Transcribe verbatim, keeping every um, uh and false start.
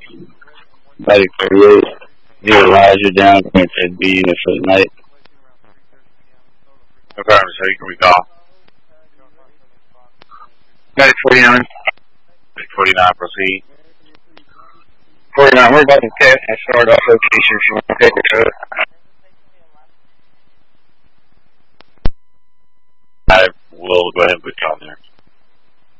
Medic thirty-eight. You Elijah down, point said B unit for the night. Affirmative, so you can recall. Medic forty-nine. Medic forty-nine, proceed. forty-nine, we're about to test and start off location if you want to take it to it. I will go ahead and put you on there.